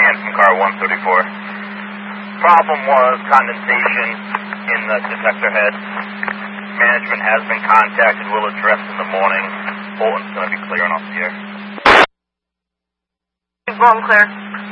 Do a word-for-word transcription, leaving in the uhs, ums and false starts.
Dan from car one thirty-four. Problem was condensation in the detector head. Management has been contacted. We'll address in the morning. Bolton's going to be clearing off the air. Bolton clear.